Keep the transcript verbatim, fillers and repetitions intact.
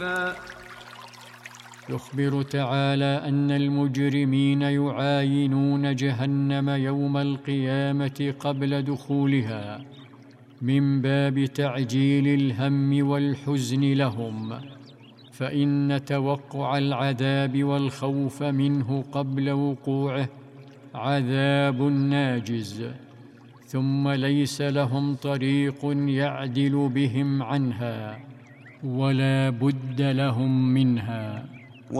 يخبر تعالى أن المجرمين يعاينون جهنم يوم القيامة قبل دخولها من باب تعجيل الهم والحزن لهم، فإن توقع العذاب والخوف منه قبل وقوعه عذاب ناجز، ثم ليس لهم طريق يعدل بهم عنها ولا بد لهم منها.